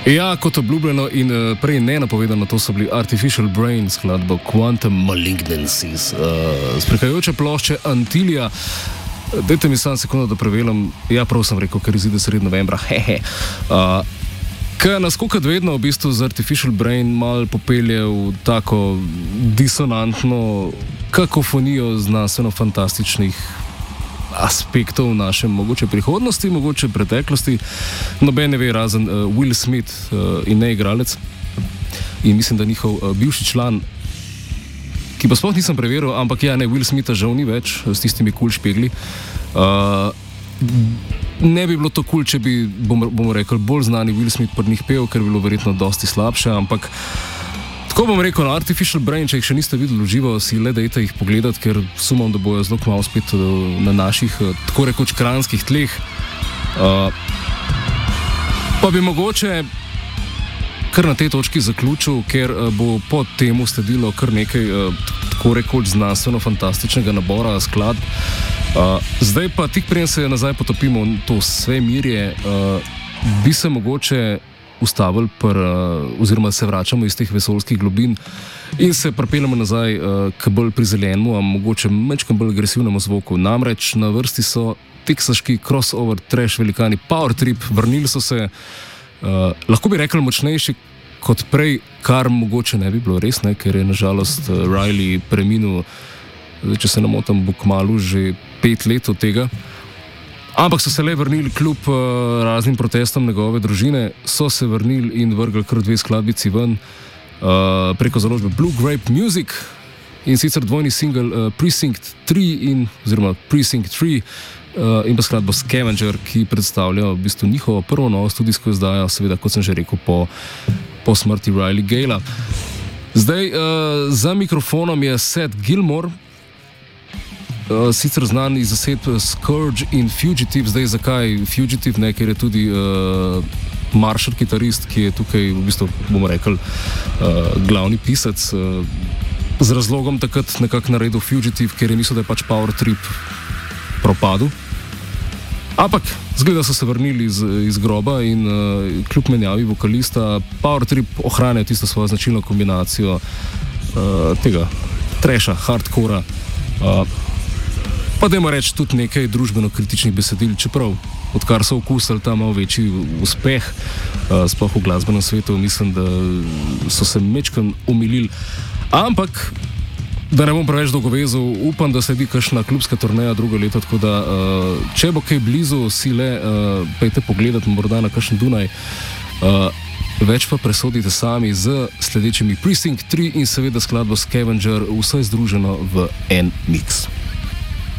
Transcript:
Ja, kot obljubljeno in prej nenapovedano, to so bili Artificial Brain, skladba Quantum Malignancies, sprekajoče plošče Antilija. Dajte mi samo sekundo, da prevelim. Ja, prav sem rekel, ker izide sredi novembra. Hehe. Kaj nas kolikrat vedno v bistvu z Artificial Brain mal popelje v tako disonantno kakofonijo znanstveno-fantastičnih aspektov naše mogoče prihodnosti, mogoče preteklosti. Noben ne ve, razen Will Smith in ne igralec. In mislim, da njihov bivši član, ki pa sploh nisem preveril, ampak ja, ne, Will Smitha žal ni več s tistimi kul špegli. Ne bi bilo to kul, če bi, bomo rekli, bolj znani Will Smith pod njih pel, ker bi bilo verjetno dosti slabše, ampak tako bom rekel, na Artificial Brain, če jih še niste videli v živo, si le dajte jih pogledati, ker sumam, da bojo zelo malo spet na naših, tako rekoč, kranjskih tleh. Pa bi mogoče kar na tej točki zaključil, ker bo po temu sledilo kar nekaj tako rekoč znanstveno-fantastičnega nabora skladb. Zdaj pa tik preden se nazaj potopimo v to svemirje, bi se mogoče ustavili oziroma se vračamo iz teh vesoljskih globin in se pripeljamo nazaj k bolj prizeljenemu, a mogoče majčkeno bolj agresivnemu zvoku. Namreč na vrsti so teksaški crossover trash velikani Power Trip, vrnili so se, lahko bi rekli močnejši kot prej, kar mogoče ne bi bilo res, ne, ker je nažalost Riley preminil, če se ne motim, bo kmalu že 5 let od tega. Ampak so se le vrnili kljub raznim protestom njegove družine, so se vrnili in vrgli kar 2 skladbici ven preko založbe Blue Grape Music, in sicer dvojni single Precinct 3 oziroma Precinct 3 in pa skladbo Scavenger, ki predstavlja v bistvu njihovo prvo novo studijsko izdajo, seveda, kot sem že rekel, po smrti Riley Gala. Zdaj, za mikrofonom je Seth Gilmore, sicer znan iz zasedb Scourge in Fugitive. Zdaj, zakaj Fugitive, ne, ker je tudi Marshall kitarist, ki je tukaj v bistvu, bomo rekli, glavni pisec, z razlogom takrat nekako naredil Fugitive, ker je mislil, da je pač Power Trip propadel. Ampak zgleda, so se vrnili iz groba in kljub menjavi vokalista Power Trip ohranja tisto svojo značilno kombinacijo tega trasha, hardcora, pa dajmo reči tudi nekaj družbeno-kritičnih besedil, čeprav odkar so okusili ta malo večji uspeh, sploh v glasbenem svetu, mislim, da so se majčkeno umilili. Ampak, da ne bom preveč dolgovezal, upam, da sledi kakšna klubska turneja drugo leto, tako da če bo kaj blizu, si le pejte pogledati morda na kakšen Dunaj, več pa presodite sami z sledečimi Precinct 3 in seveda skladbo Scavenger, vse združeno v en mix.